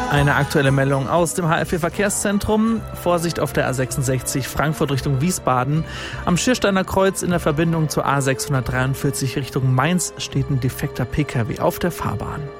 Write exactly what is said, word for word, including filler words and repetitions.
Eine aktuelle Meldung aus dem H F V-Verkehrszentrum. Vorsicht auf der A sechsundsechzig Frankfurt Richtung Wiesbaden. Am Schiersteiner Kreuz in der Verbindung zur A sechshundertdreiundvierzig Richtung Mainz steht ein defekter Pkw auf der Fahrbahn.